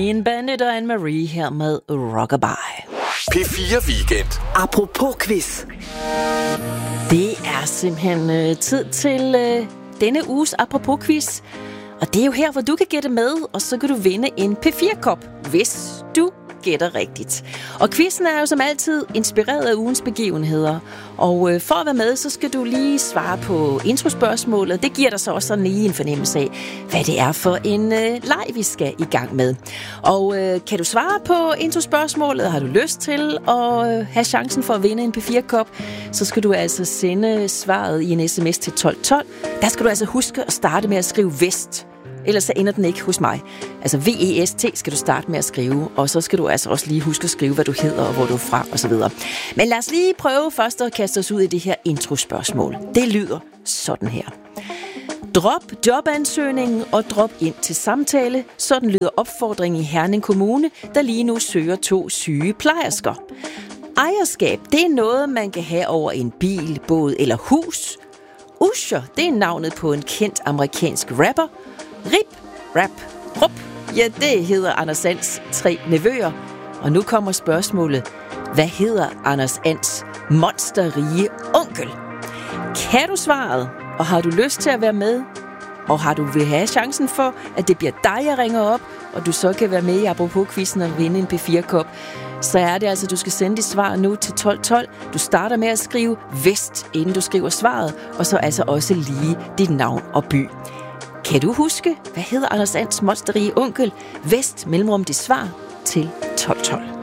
Clean Bandit og Anne-Marie her med Rockabye. P4 Weekend. Apropos quiz. Det er simpelthen tid til denne uges Apropos quiz. Og det er jo her, hvor du kan gætte med, og så kan du vinde en P4-kop, hvis du gætter rigtigt. Og quizzen er jo som altid inspireret af ugens begivenheder. Og for at være med, så skal du lige svare på introspørgsmålet. Det giver dig så også sådan lige en fornemmelse af, hvad det er for en leg, vi skal i gang med. Og kan du svare på introspørgsmålet, og har du lyst til at have chancen for at vinde en P4-kop, så skal du altså sende svaret i en sms til 1212. Der skal du altså huske at starte med at skrive vest. Ellers så ender den ikke hos mig. Altså VEST skal du starte med at skrive, og så skal du altså også lige huske at skrive, hvad du hedder og hvor du er fra osv. Men lad os lige prøve først at kaste os ud i det her introspørgsmål. Det lyder sådan her. Drop jobansøgningen og drop ind til samtale. Sådan lyder opfordringen i Herning Kommune, der lige nu søger 2 sygeplejersker. Ejerskab, det er noget, man kan have over en bil, båd eller hus. Usher, det er navnet på en kendt amerikansk rapper. Rip, rap, rup. Ja, det hedder Anders Ands 3 nevøer. Og nu kommer spørgsmålet. Hvad hedder Anders Ands monsterrige onkel? Kan du svaret? Og har du lyst til at være med? Og har du vil have chancen for, at det bliver dig, jeg ringer op, og du så kan være med i Apropos-quizzen og vinde en P4-kop, så er det altså, du skal sende dit svar nu til 1212. Du starter med at skrive vest, inden du skriver svaret, og så altså også lige dit navn og by. Kan du huske, hvad hedder Anders Ands monsterrige onkel? Vest mellemrum dit svar til 1212.